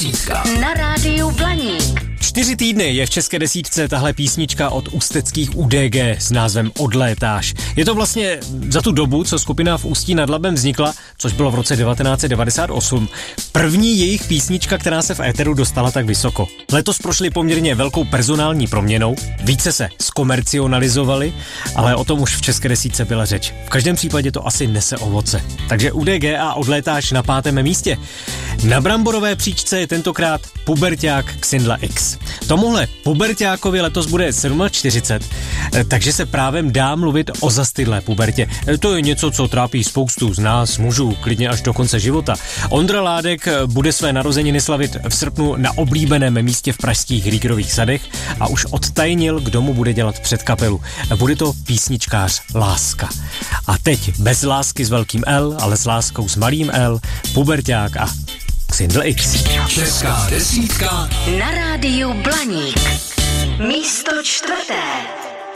desítka. Na rádiu Blaník. 4 týdny je v české desítce tahle písnička od ústeckých UDG s názvem Odlétáš. Je to vlastně za tu dobu, co skupina v Ústí nad Labem vznikla, což bylo v roce 1998, první jejich písnička, která se v éteru dostala tak vysoko. Letos prošli poměrně velkou personální proměnou, více se zkomercionalizovali, ale o tom už v české desítce byla řeč. V každém případě to asi nese ovoce. Takže UDG a Odlétáš na 5. místě. Na bramborové příčce je tentokrát puberťák Xindla X. Tomuhle puberťákovi letos bude 47, takže se právem dá mluvit o zastydlé pubertě. To je něco, co trápí spoustu z nás, mužů, klidně až do konce života. Ondra Ládek bude své narozeniny slavit v srpnu na oblíbeném místě v pražských Rýgerových sadech a už odtajnil, kdo mu bude dělat předkapelu. Bude to písničkář Láska. A teď bez lásky s velkým L, ale s láskou s malým L, puberťák a Xindl X. Česká desítka na rádiu Blaník. Místo 4.